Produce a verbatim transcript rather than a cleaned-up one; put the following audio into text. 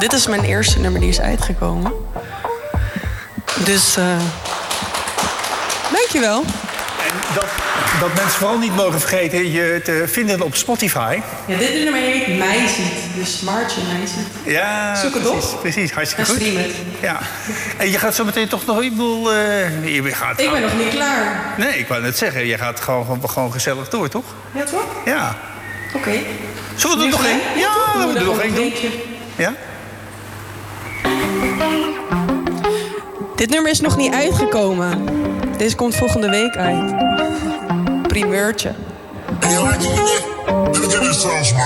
Dit is mijn eerste nummer die is uitgekomen. Dus, uh... dankjewel. En dat, dat mensen vooral niet mogen vergeten je te vinden op Spotify. Ja, dit nummer heet Mij Ziet. Dus Maartje Mij Ziet. Ja, zoek het precies, op. Precies, hartstikke en goed. stream het. Ja. En je gaat zo meteen toch nog... Ik bedoel, uh, je gaat ik ben nog niet klaar. Nee, ik wou net zeggen. Je gaat gewoon, gewoon, gewoon gezellig door, toch? Ja, toch? Ja. Oké. Okay. Zullen we er nog één? Ja, we doen er nog één doen. Ja? Dit nummer is nog niet uitgekomen. Deze komt volgende week uit. Primeurtje.